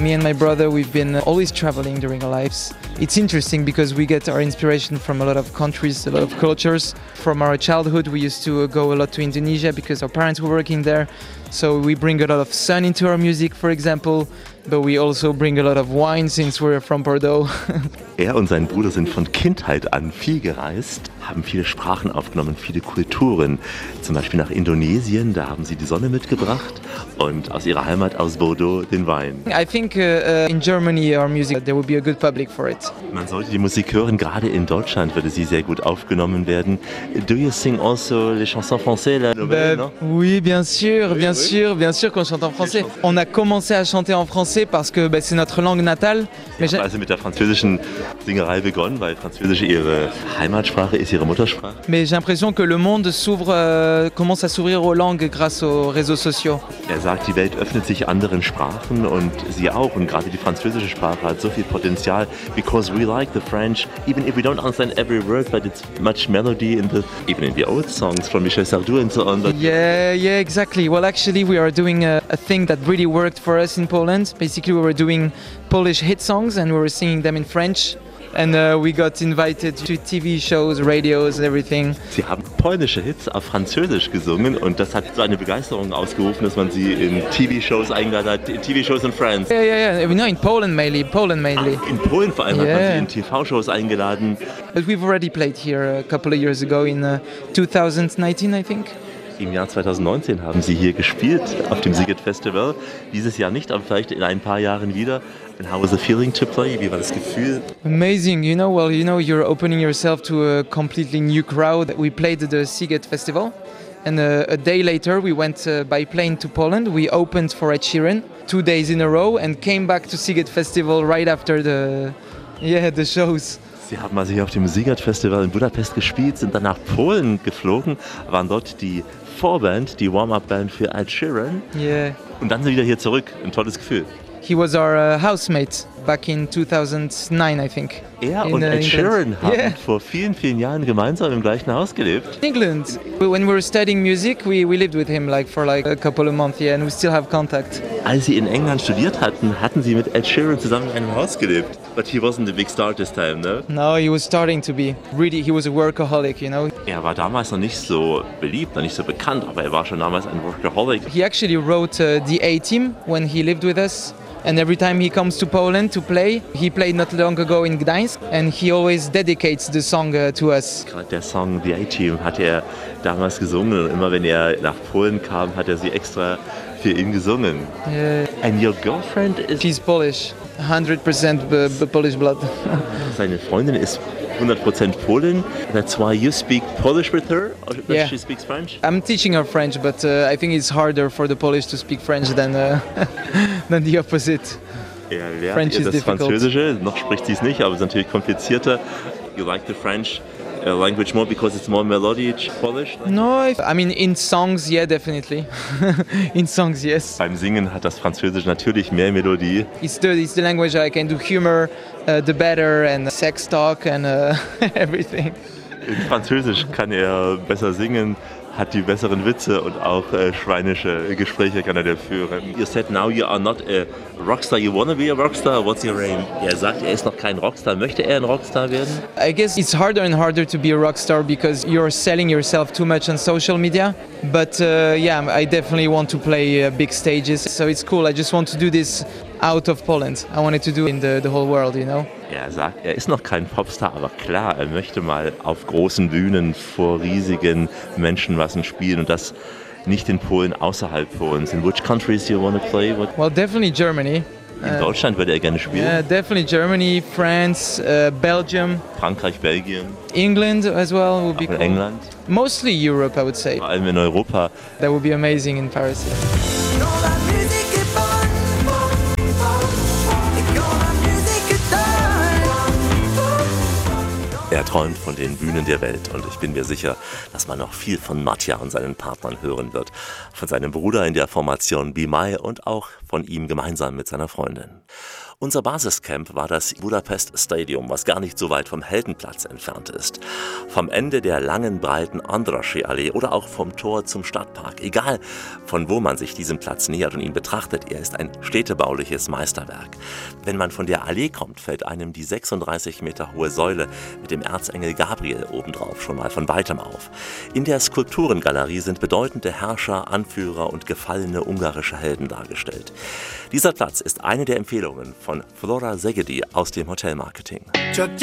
Me and my brother, we've been always traveling during our lives. It's interesting because we get our inspiration from a lot of countries, a lot of cultures. From our childhood, we used to go a lot to Indonesia because our parents were working there. So we bring a lot of sun into our music, for example, but we also bring a lot of wine since we're from Bordeaux. Er und sein Bruder sind von Kindheit an viel gereist, haben viele Sprachen aufgenommen, viele Kulturen. Zum Beispiel nach Indonesien, da haben sie die Sonne mitgebracht und aus ihrer Heimat aus Bordeaux den Wein. I think in Germany our music, there will be a good public for it. Man sollte die Musik hören, gerade in Deutschland würde sie sehr gut aufgenommen werden. Do you sing also les chansons françaises, la nouvelle, non? Oui, bien sûr qu'on chante en français. On a commencé à chanter en français parce que c'est notre langue natale. Wir haben also mit der französischen Singerei begonnen, weil Französisch ihre Heimatsprache ist, ihre Muttersprache. Mais j'ai l'impression que le monde commence à s'ouvrir aux langues grâce aux réseaux sociaux. Er sagt, die Welt öffnet sich anderen Sprachen und sie auch. Und gerade die französische Sprache hat so viel Potenzial, because we like the French, even if we don't understand every word, but it's much melody even in the old songs from Michel Sardou and so on. Yeah, exactly. Well, actually, we are doing a thing that really worked for us in Poland. Basically, we were doing Polish hit songs and we were singing them in French. And we got invited to TV shows, radios and everything. Sie haben polnische Hits auf Französisch gesungen und das hat so eine Begeisterung ausgerufen, dass man sie in TV-Shows eingeladen hat, in TV-Shows in France. Yeah. No, in Poland mainly. In Polen vor allem hat man sie in TV-Shows eingeladen. But we've already played here a couple of years ago in 2019, I think. Im Jahr 2019 haben sie hier gespielt auf dem Sziget Festival. Dieses Jahr nicht, aber vielleicht in ein paar Jahren wieder. And how was the feeling to play? Wie war das Gefühl? Amazing, you're opening yourself to a completely new crowd. We played at the Sziget Festival, and a day later we went by plane to Poland. We opened for Ed Sheeran 2 days in a row and came back to Sziget Festival right after the shows. Sie haben also hier auf dem Sziget Festival in Budapest gespielt, sind dann nach Polen geflogen, waren dort die Vorband, die Warm-Up-Band für Ed Sheeran. Yeah. Und dann sind sie wieder hier zurück. Ein tolles Gefühl. He was our housemate back in 2009, I think. Er und Ed Sheeran haben vor vielen, vielen Jahren gemeinsam im gleichen Haus gelebt. England. When we were studying music, we lived with him for a couple of months, and we still have contact. Als sie in England studiert hatten, hatten sie mit Ed Sheeran zusammen in einem Haus gelebt. But he wasn't a big star this time, no? No, he was starting to be. Really, he was a workaholic, Er war damals noch nicht so beliebt, noch nicht so bekannt, aber er war schon damals ein Workaholic. He actually wrote the A-Team when he lived with us. And every time he comes to Poland to play, he played not long ago in Gdańsk, and he always dedicates the song to us. Gerade der Song The A-Team hat er damals gesungen und immer wenn er nach Polen kam, hat er sie extra für ihn gesungen. And your girlfriend is... She's Polish, 100% Polish blood. Seine Freundin ist 100% Polin. That's why you speak Polish with her? Or Yeah. She speaks French? I'm teaching her French, but I think it's harder for the Polish to speak French than the opposite. Er lernt French ihr is das difficult. Französische, noch spricht sie es nicht, aber es ist natürlich komplizierter. You like the French language more because it's more melodic Polish? No, I mean in songs, yeah, definitely. In songs, yes. Beim Singen hat das Französisch natürlich mehr Melodie. It's the language I can do humor, the better, and sex talk and everything. In Französisch kann er besser singen, hat die besseren Witze und auch schweinische Gespräche kann er führen. You said now you are not a rockstar, you wanna be a rockstar, what's your aim? Er sagt, er ist noch kein Rockstar, möchte er ein Rockstar werden? I guess it's harder and harder to be a rock star because you're selling yourself too much on social media. But I definitely want to play big stages. So it's cool. I just want to do this out of Poland. I wanted to do it in the whole world, Er sagt, er ist noch kein Popstar, aber klar, er möchte mal auf großen Bühnen vor riesigen Menschenmassen spielen und das nicht in Polen, außerhalb Polens. In which countries do you want to play? Well, definitely Germany. In Deutschland würde er gerne spielen. Yeah, definitely Germany, France, Belgium. Frankreich, Belgien. England as well would be Auch in cool. England. Mostly Europe, I would say. Vor allem in Europa. That would be amazing in Paris. Er träumt von den Bühnen der Welt und ich bin mir sicher, dass man noch viel von Matja und seinen Partnern hören wird. Von seinem Bruder in der Formation Be My und auch von von ihm gemeinsam mit seiner Freundin. Unser Basiscamp war das Budapest Stadium, was gar nicht so weit vom Heldenplatz entfernt ist. Vom Ende der langen, breiten Andrassy-Allee oder auch vom Tor zum Stadtpark. Egal, von wo man sich diesem Platz nähert und ihn betrachtet, er ist ein städtebauliches Meisterwerk. Wenn man von der Allee kommt, fällt einem die 36 Meter hohe Säule mit dem Erzengel Gabriel obendrauf schon mal von weitem auf. In der Skulpturengalerie sind bedeutende Herrscher, Anführer und gefallene ungarische Helden dargestellt. Dieser Platz ist eine der Empfehlungen von Flora Szegedy aus dem Hotelmarketing.